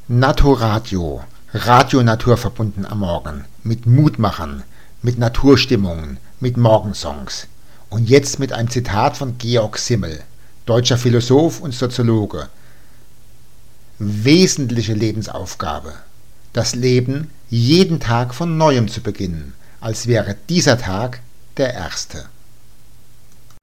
Naturadio, Radio naturverbunden am Morgen, mit Mutmachern, mit Naturstimmungen, mit Morgensongs. Und jetzt mit einem Zitat von Georg Simmel, deutscher Philosoph und Soziologe. Wesentliche Lebensaufgabe: das Leben jeden Tag von neuem zu beginnen, als wäre dieser Tag der erste.